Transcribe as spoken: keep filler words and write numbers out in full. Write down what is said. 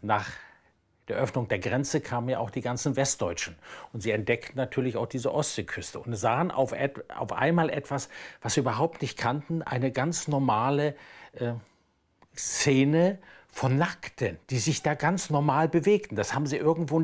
nach der Öffnung der Grenze kamen ja auch die ganzen Westdeutschen. Und sie entdeckten natürlich auch diese Ostseeküste und sahen auf, auf einmal etwas, was sie überhaupt nicht kannten, eine ganz normale äh, Szene von Nackten, die sich da ganz normal bewegten. Das haben sie irgendwo